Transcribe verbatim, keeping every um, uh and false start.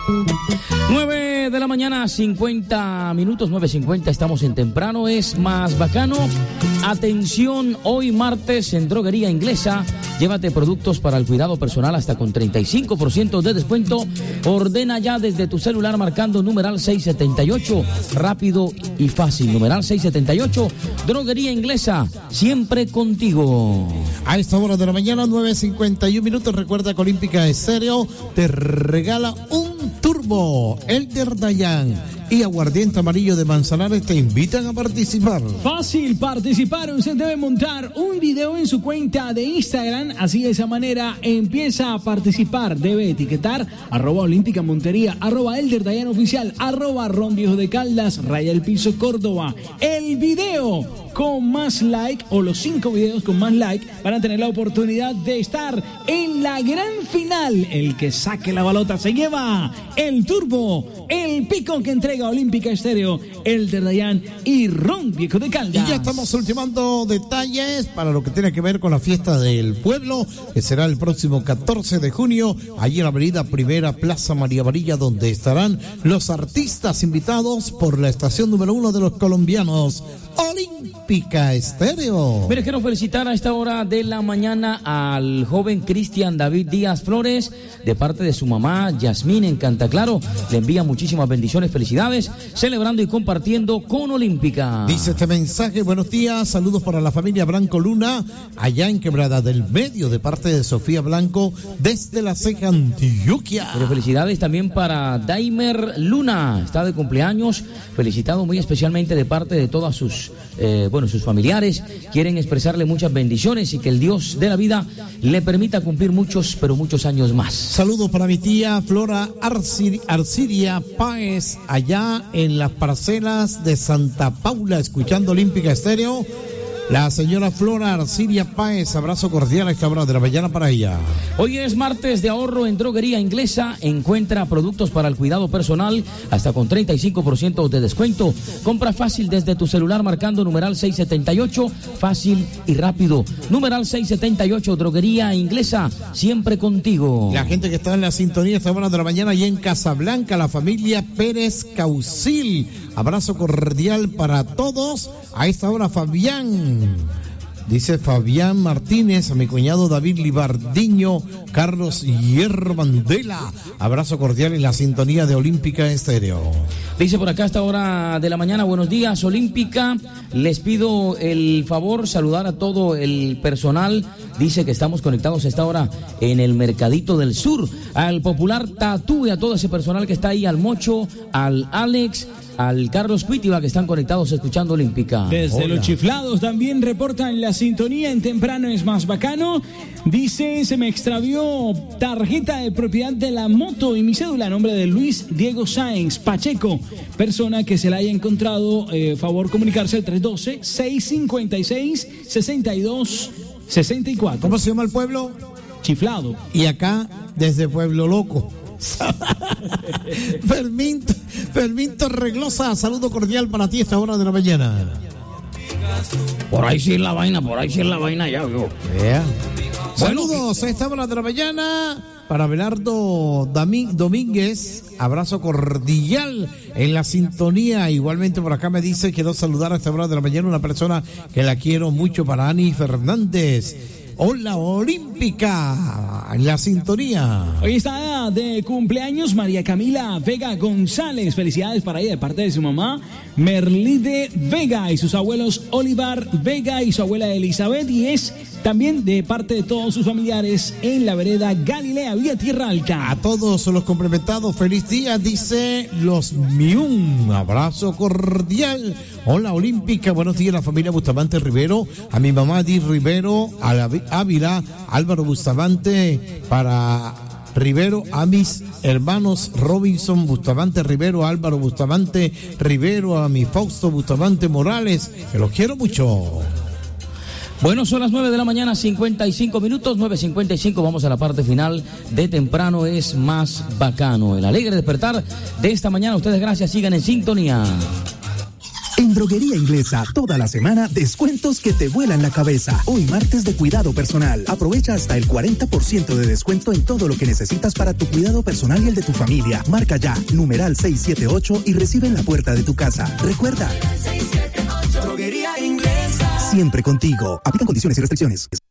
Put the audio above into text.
nueve de la mañana, cincuenta minutos, nueve cincuenta, estamos en Temprano es Más Bacano. Atención, hoy martes en Droguería Inglesa, llévate productos para el cuidado personal hasta con treinta y cinco por ciento de descuento. Ordena ya desde tu celular marcando numeral seiscientos setenta y ocho, rápido y fácil, numeral seiscientos setenta y ocho, Droguería Inglesa, siempre contigo. A esta hora de la mañana, nueve cincuenta y uno minutos, recuerda que Olímpica Estéreo te regala un turbo. Elder Dayan y Aguardiente Amarillo de Manzanares te invitan a participar. Fácil participar, usted debe montar un video en su cuenta de Instagram, así de esa manera empieza a participar, debe etiquetar arroba Olímpica Montería, arroba Elder Dayan Oficial, arroba Ron Viejo de Caldas, Raya el Piso Córdoba. El video con más like o los cinco videos con más like van a tener la oportunidad de estar en la gran final. El que saque la balota se lleva el turbo, el pico que entrega Olímpica Estéreo, Elder Dayan y Ron Viejo de Caldas. Y ya estamos ultimando detalles para lo que tiene que ver con la fiesta del pueblo, que será el próximo catorce de junio, allí en la avenida Primera, Plaza María Varilla, donde estarán los artistas invitados por la estación número uno de los colombianos, Olímpica Estéreo. Mire, quiero felicitar a esta hora de la mañana al joven Cristian David Díaz Flores, de parte de su mamá Yasmín en Cantaclaro. Le envía muchísimas bendiciones, felicidades, celebrando y compartiendo con Olímpica. Dice este mensaje: buenos días, saludos para la familia Blanco Luna, allá en Quebrada del Medio, de parte de Sofía Blanco, desde La Ceja, Antioquia. Pero felicidades también para Daimer Luna, está de cumpleaños, felicitado muy especialmente de parte de todas sus Eh, bueno, sus familiares. Quieren expresarle muchas bendiciones y que el Dios de la vida le permita cumplir muchos, pero muchos años más. Saludos para mi tía Flora Arcir, Arcidia Páez, allá en las parcelas de Santa Paula, escuchando Olímpica Estéreo. La señora Flora Arcidia Páez, abrazo cordial a esta hora de la mañana para ella. Hoy es martes de ahorro en Droguería Inglesa. Encuentra productos para el cuidado personal hasta con treinta y cinco por ciento de descuento. Compra fácil desde tu celular marcando numeral seiscientos setenta y ocho, fácil y rápido. Numeral seiscientos setenta y ocho, Droguería Inglesa, siempre contigo. La gente que está en la sintonía esta hora de la mañana y en Casablanca, la familia Pérez Caucil. Abrazo cordial para todos. A esta hora, Fabián. Dice Fabián Martínez, a mi cuñado David Libardiño, Carlos Hierro Mandela. Abrazo cordial en la sintonía de Olímpica Estéreo. Dice por acá a esta hora de la mañana: buenos días, Olímpica. Les pido el favor saludar a todo el personal. Dice que estamos conectados a esta hora en el Mercadito del Sur. Al Popular Tatú y a todo ese personal que está ahí, al Mocho, al Alex, al Carlos Cuitiba, que están conectados escuchando Olímpica. Desde Hola. Los Chiflados también reportan la sintonía en Temprano es Más Bacano. Dice: se me extravió tarjeta de propiedad de la moto y mi cédula a nombre de Luis Diego Sáenz Pacheco. Persona que se la haya encontrado, eh, favor comunicarse al tres uno dos, seis cinco seis, seis dos seis cuatro. ¿Cómo se llama el pueblo? Chiflado. Y acá, desde Pueblo Loco. Fermín, Fermín Torreglosa, saludo cordial para ti a esta hora de la mañana. Por ahí sí es la vaina, por ahí sí es la vaina ya, yo. Yeah. Saludos a esta hora de la mañana para Belardo Domínguez, abrazo cordial en la sintonía. Igualmente por acá me dice: quiero saludar a esta hora de la mañana una persona que la quiero mucho, para Ani Fernández. Hola, Olímpica, en la sintonía. Hoy está de cumpleaños María Camila Vega González. Felicidades para ella de parte de su mamá Merlide Vega y sus abuelos Olivar Vega y su abuela Elizabeth. Y es también de parte de todos sus familiares en la vereda Galilea, vía Tierra Alta. A todos los complementados, feliz día, dice Los Miun. Abrazo cordial. Hola, Olímpica, buenos días, la familia Bustamante Rivero, a mi mamá Di Rivero, a la Ávila, Álvaro Bustamante, para Rivero, a mis hermanos Robinson Bustamante Rivero, Álvaro Bustamante Rivero, a mi Fausto Bustamante Morales, que los quiero mucho. Bueno, son las nueve de la mañana, cincuenta y cinco minutos, nueve cincuenta y cinco, vamos a la parte final de Temprano es Más Bacano. El alegre despertar de esta mañana, ustedes gracias, sigan en sintonía. En Droguería Inglesa, toda la semana, descuentos que te vuelan la cabeza. Hoy martes de cuidado personal. Aprovecha hasta el cuarenta por ciento de descuento en todo lo que necesitas para tu cuidado personal y el de tu familia. Marca ya, numeral seiscientos setenta y ocho y recibe en la puerta de tu casa. Recuerda, Droguería Inglesa. Siempre contigo. Aplican condiciones y restricciones.